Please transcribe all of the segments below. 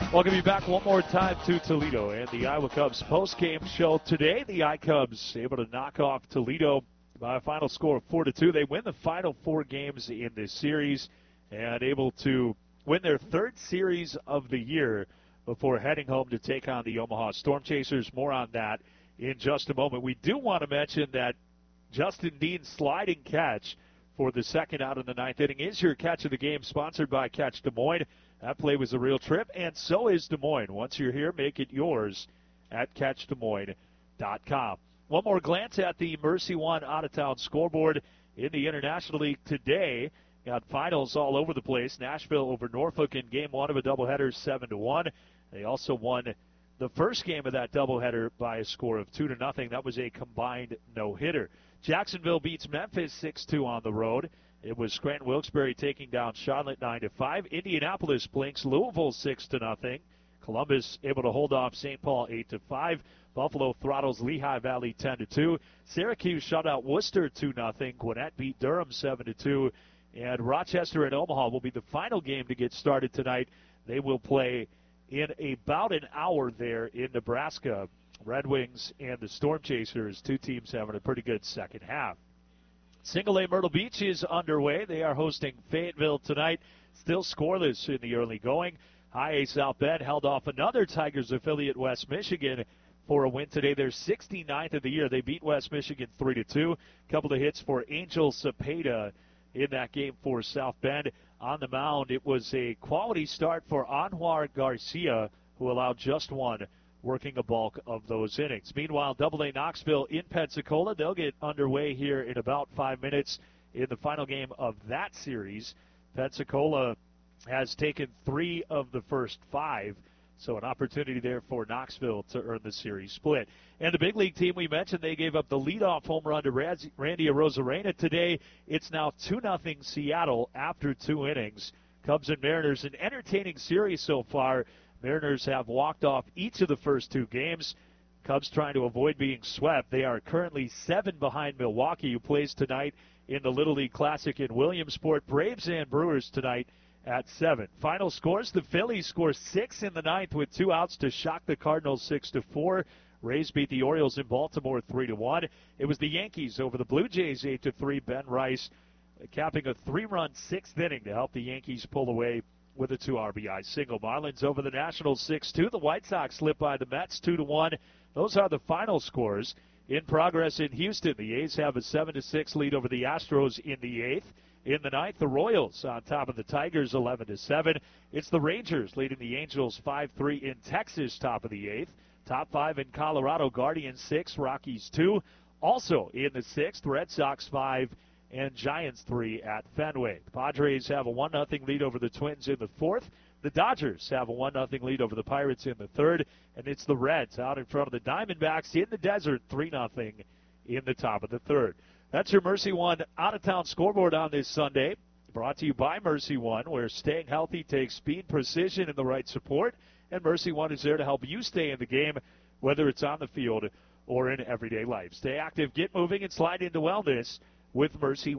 Welcome you back one more time to Toledo and the Iowa Cubs post-game show today. The I-Cubs able to knock off Toledo by a final score of 4-2. They win the final 4 games in this series and able to win their 3rd series of the year before heading home to take on the Omaha Storm Chasers. More on that in just a moment. We do want to mention that Justin Dean's sliding catch for the second out in the 9th inning is your catch of the game, sponsored by Catch Des Moines. That play was a real trip, and so is Des Moines. Once you're here, make it yours at CatchDesMoines.com. One more glance at the Mercy One out-of-town scoreboard in the International League today. Got finals all over the place. Nashville over Norfolk in Game 1 of a doubleheader, 7-1. They also won the first game of that doubleheader by a score of 2-0. That was a combined no-hitter. Jacksonville beats Memphis 6-2 on the road. It was Scranton Wilkes-Barre taking down Charlotte 9-5. Indianapolis blinks Louisville 6-0. Columbus able to hold off St. Paul 8-5. Buffalo throttles Lehigh Valley 10-2. Syracuse shut out Worcester 2-0. Gwinnett beat Durham 7-2. And Rochester and Omaha will be the final game to get started tonight. They will play in about an hour there in Nebraska. Red Wings and the Storm Chasers, 2 teams having a pretty good second half. Single A Myrtle Beach is underway. They are hosting Fayetteville tonight. Still scoreless in the early going. High A South Bend held off another Tigers affiliate, West Michigan, for a win today. They're 69th of the year. They beat West Michigan 3-2. A couple of hits for Angel Cepeda in that game for South Bend. On the mound, it was a quality start for Anwar Garcia, who allowed just one, working a bulk of those innings. Meanwhile, AA Knoxville in Pensacola, they'll get underway here in about 5 minutes in the final game of that series. Pensacola has taken 3 of the first 5, so an opportunity there for Knoxville to earn the series split. And the big league team we mentioned, they gave up the leadoff home run to Randy Arozarena today. It's now 2-0 Seattle after 2 innings. Cubs and Mariners, an entertaining series so far. Mariners have walked off each of the first 2 games. Cubs trying to avoid being swept. They are currently 7 behind Milwaukee, who plays tonight in the Little League Classic in Williamsport. Braves and Brewers tonight at 7. Final scores, the Phillies score 6 in the 9th with 2 outs to shock the Cardinals 6-4. Rays beat the Orioles in Baltimore 3-1. It was the Yankees over the Blue Jays 8-3. Ben Rice capping a 3-run 6th inning to help the Yankees pull away with a 2 RBI single. Marlins over the Nationals 6-2. The White Sox slip by the Mets 2-1. Those are the final scores. In progress in Houston, the A's have a 7-6 lead over the Astros in the 8th. In the 9th, the Royals on top of the Tigers 11-7. It's the Rangers leading the Angels 5-3 in Texas, top of the 8th. Top 5 in Colorado, Guardians 6, Rockies 2. Also in the 6th, Red Sox 5 and Giants 3 at Fenway. The Padres have a 1-0 lead over the Twins in the 4th. The Dodgers have a 1-0 lead over the Pirates in the 3rd. And it's the Reds out in front of the Diamondbacks in the desert, 3-0 in the top of the 3rd. That's your Mercy One out-of-town scoreboard on this Sunday. Brought to you by Mercy One, where staying healthy takes speed, precision, and the right support. And Mercy One is there to help you stay in the game, whether it's on the field or in everyday life. Stay active, get moving, and slide into wellness with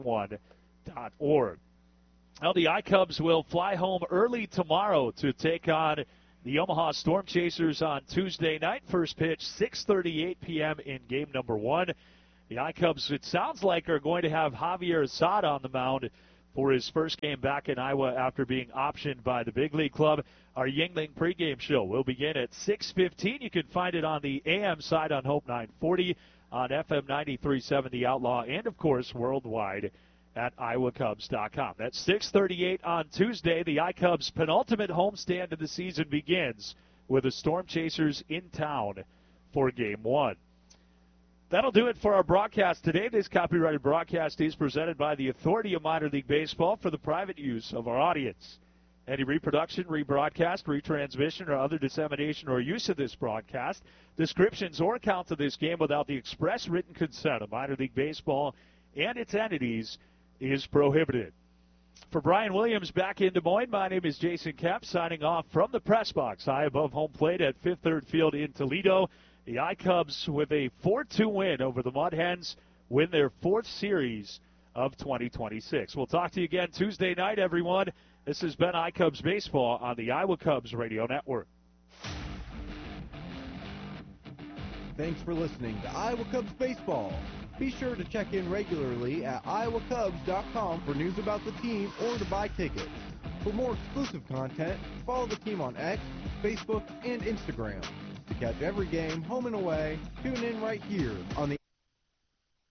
MercyOne.org. Now, the I-Cubs will fly home early tomorrow to take on the Omaha Storm Chasers on Tuesday night. First pitch, 6:38 p.m. in game number 1. The I-Cubs, it sounds like, are going to have Javier Assad on the mound for his first game back in Iowa after being optioned by the big league club. Our Yuengling pregame show will begin at 6:15. You can find it on the AM side on Hope 940, on FM 93.7 The Outlaw, and, of course, worldwide at iowacubs.com. That's 6:38 on Tuesday. The I-Cubs' penultimate homestand of the season begins with the Storm Chasers in town for Game 1. That'll do it for our broadcast today. This copyrighted broadcast is presented by the Authority of Minor League Baseball for the private use of our audience. Any reproduction, rebroadcast, retransmission, or other dissemination or use of this broadcast, descriptions or accounts of this game without the express written consent of Minor League Baseball and its entities is prohibited. For Brian Williams back in Des Moines, my name is Jason Kemp, signing off from the press box high above home plate at Fifth Third Field in Toledo. The I-Cubs, with a 4-2 win over the Mud Hens, win their 4th series of 2026. We'll talk to you again Tuesday night, everyone. This has been I-Cubs Baseball on the Iowa Cubs Radio Network. Thanks for listening to Iowa Cubs Baseball. Be sure to check in regularly at iowacubs.com for news about the team or to buy tickets. For more exclusive content, follow the team on X, Facebook, and Instagram. To catch every game, home and away, tune in right here on the